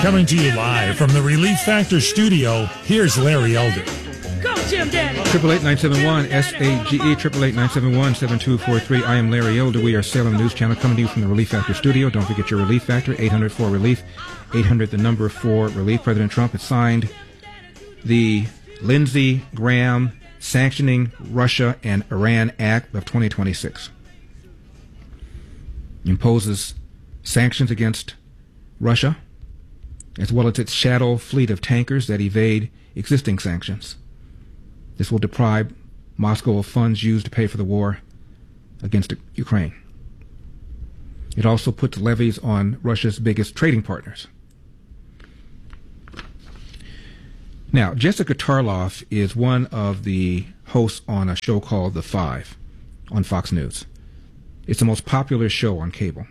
Coming to you live from the Relief Factor studio, here's Larry Elder. Go, Jim Daddy. 888-971 SAGE 888-971-7243. I am Larry Elder. We are Salem News Channel coming to you from the Relief Factor studio. Don't forget your Relief Factor 800-4-RELIEF 800 the number 4-RELIEF. President Trump has signed the Lindsey Graham Sanctioning Russia and Iran Act of 2026. Imposes sanctions against Russia, as well as its shadow fleet of tankers that evade existing sanctions. This will deprive Moscow of funds used to pay for the war against Ukraine. It also puts levies on Russia's biggest trading partners. Now, Jessica Tarloff is one of the hosts on a show called The Five on Fox News. It's the most popular show on cable.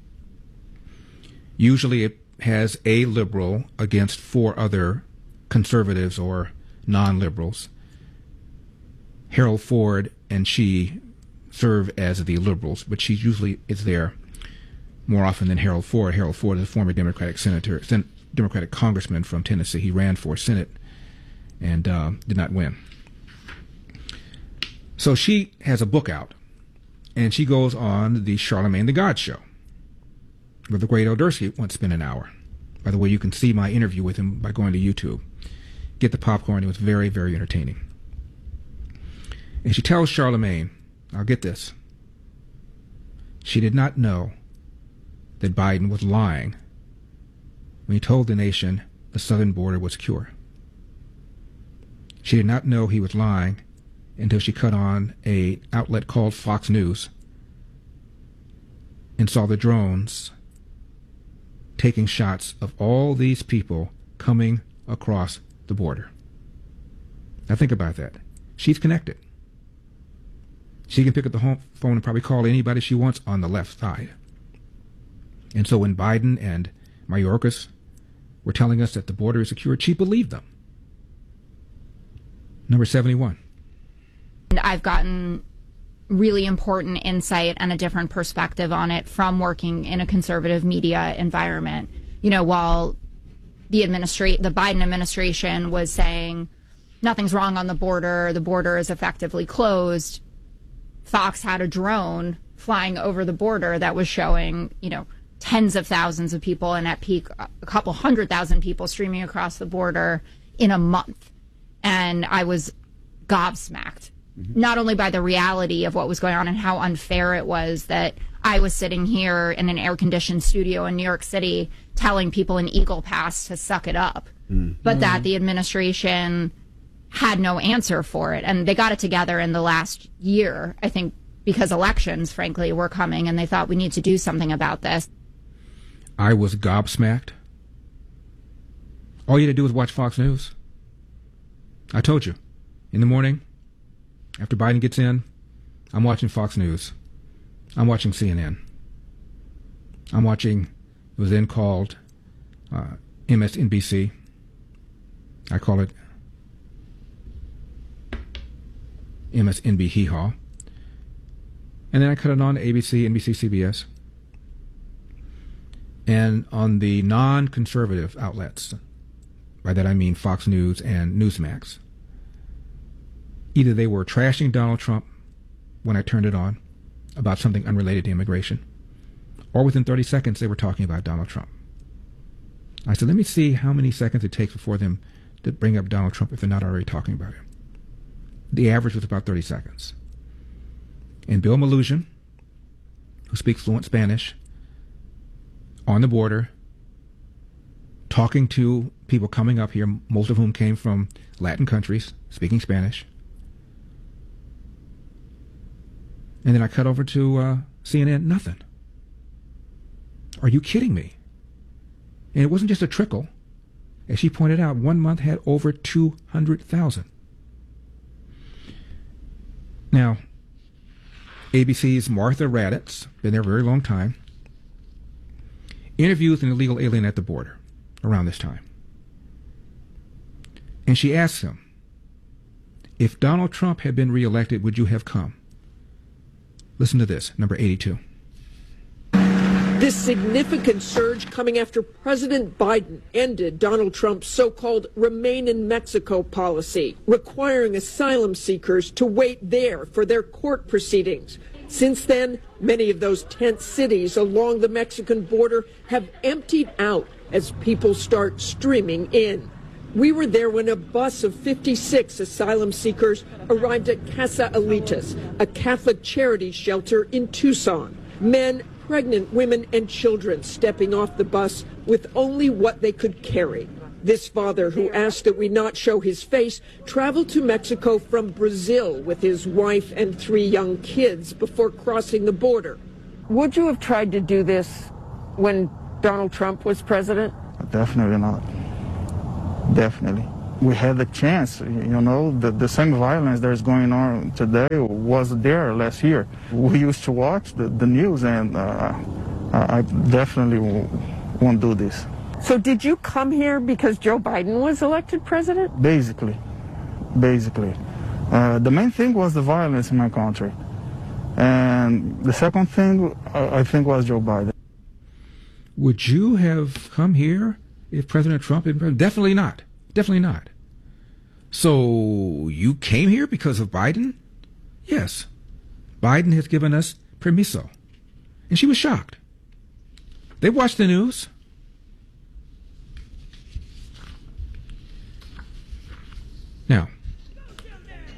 Usually it has a liberal against four other conservatives or non-liberals. Harold Ford and she serve as the liberals, but she usually is there more often than Harold Ford. Harold Ford is a former Democratic Democratic congressman from Tennessee. He ran for Senate and did not win. So she has a book out, and she goes on the Charlemagne the God show, where the great Odersky once spent an hour. By the way, you can see my interview with him by going to YouTube. Get the popcorn. It was very, very entertaining. And she tells Charlemagne, I'll get this, she did not know that Biden was lying when he told the nation the southern border was secure. She did not know he was lying until she cut on an outlet called Fox News and saw the drones taking shots of all these people coming across the border. Now think about that. She's connected. She can pick up the phone and probably call anybody she wants on the left side. And so when Biden and Mayorkas were telling us that the border is secured, she believed them. Number 71. I've gotten really important insight and a different perspective on it from working in a conservative media environment. You know, while the Biden administration was saying nothing's wrong on the border is effectively closed, Fox had a drone flying over the border that was showing, you know, tens of thousands of people, and at peak a couple 100,000 people streaming across the border in a month. And I was gobsmacked, not only by the reality of what was going on and how unfair it was that I was sitting here in an air-conditioned studio in New York City telling people in Eagle Pass to suck it up, but that the administration had no answer for it. And they got it together in the last year, I think, because elections, frankly, were coming, and they thought we need to do something about this. I was gobsmacked. All you had to do was watch Fox News. I told you, in the morning, after Biden gets in, I'm watching Fox News. I'm watching CNN. I'm watching, it was then called MSNBC. I call it MSNB Hee Haw. And then I cut it on to ABC, NBC, CBS. And on the non-conservative outlets, by that I mean Fox News and Newsmax, either they were trashing Donald Trump when I turned it on about something unrelated to immigration, or within 30 seconds they were talking about Donald Trump. I said, let me see how many seconds it takes before them to bring up Donald Trump if they're not already talking about him. The average was about 30 seconds. And Bill Melugin, who speaks fluent Spanish, on the border, talking to people coming up here, most of whom came from Latin countries, speaking Spanish. And then I cut over to CNN, nothing. Are you kidding me? And it wasn't just a trickle. As she pointed out, 1 month had over 200,000. Now, ABC's Martha Raddatz, been there a very long time, interviews an illegal alien at the border around this time. And she asks him, if Donald Trump had been reelected, would you have come? Listen to this, number 82. This This significant surge coming after President Biden ended Donald Trump's so-called Remain in Mexico policy, requiring asylum seekers to wait there for their court proceedings. Since then, many of those tent cities along the Mexican border have emptied out as people start streaming in. We were there when a bus of 56 asylum seekers arrived at Casa Alitas, a Catholic charity shelter in Tucson. Men, pregnant women, and children stepping off the bus with only what they could carry. This father, who asked that we not show his face, traveled to Mexico from Brazil with his wife and 3 young kids before crossing the border. Would you have tried to do this when Donald Trump was president? Definitely not. Definitely. We had the chance, the same violence that is going on today was there last year. We used to watch the news, and I definitely won't do this. So did you come here because Joe Biden was elected president? Basically. The main thing was the violence in my country. And the second thing, I think, was Joe Biden. Would you have come here if President Trump had been president? Definitely not. Definitely not. So you came here because of Biden? Yes. Biden has given us permiso. And she was shocked. They watched the news.